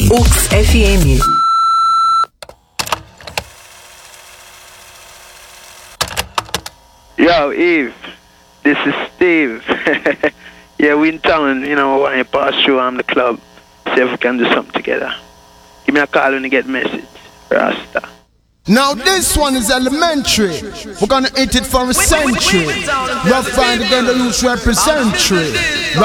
Ux FM. Yo, Eve, this is Steve. Yeah, we in town, you know, when you pass through the club, see if we can do something together. Give me a call when you get message. Rasta. Now this one is elementary. We're gonna hit it for a century. Rough Rider again, the youth representary.